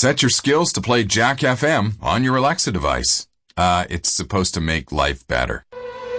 Set your skills to play Jack FM on your Alexa device. It's supposed to make life better.